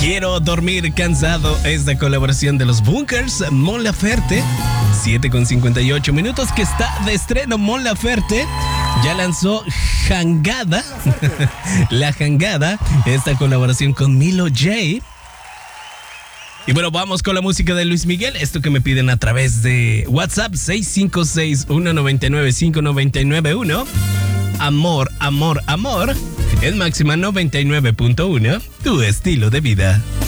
Quiero dormir cansado. Esta colaboración de los Bunkers, Mon Laferte. 7:58 que está de estreno Mon Laferte. Ya lanzó Jangada. La Jangada. Esta colaboración con Milo J. Y bueno, vamos con la música de Luis Miguel. Esto que me piden a través de WhatsApp 656-199-5991. Amor, amor, amor. En Máxima 99.1. Tu estilo de vida.